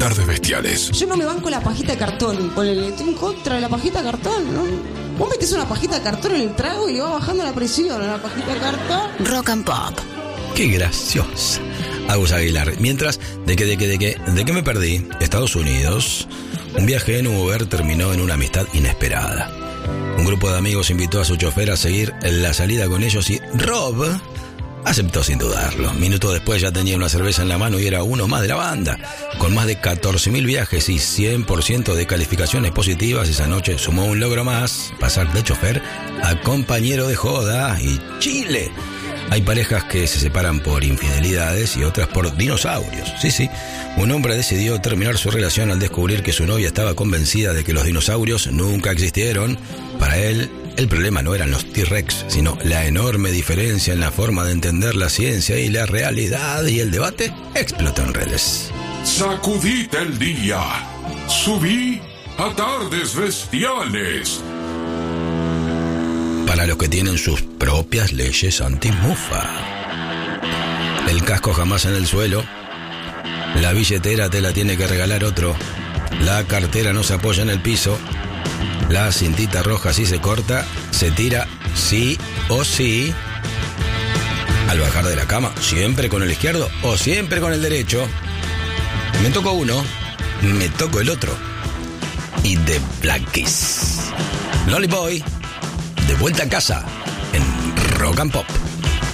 par de bestiales. Yo no me banco la pajita de cartón. Estoy en contra de la pajita de cartón, ¿no? Vos metés una pajita de cartón en el trago y le va bajando la presión a la pajita de cartón. Rock and Pop. Qué graciosa. Agus Aguilar. Mientras, ¿de qué me perdí? Estados Unidos. Un viaje en Uber terminó en una amistad inesperada. Un grupo de amigos invitó a su chofer a seguir la salida con ellos y Rob aceptó sin dudarlo. Minutos después ya tenía una cerveza en la mano y era uno más de la banda. Con más de 14.000 viajes y 100% de calificaciones positivas, esa noche sumó un logro más: pasar de chofer a compañero de joda y Chile. Hay parejas que se separan por infidelidades y otras por dinosaurios. Sí, un hombre decidió terminar su relación al descubrir que su novia estaba convencida de que los dinosaurios nunca existieron. Para él, el problema no eran los T-Rex, sino la enorme diferencia en la forma de entender la ciencia y la realidad, y el debate explotó en redes. Sacudite el día. Subí a Tardes Bestiales. Para los que tienen sus propias leyes anti-mufa. El casco jamás en el suelo. La billetera te la tiene que regalar otro. La cartera no se apoya en el piso. La cintita roja si se corta, se tira sí o sí. Al bajar de la cama, siempre con el izquierdo o siempre con el derecho. Me tocó uno, me tocó el otro. Y The Black Keys. Lolly Boy, de vuelta a casa en Rock and Pop.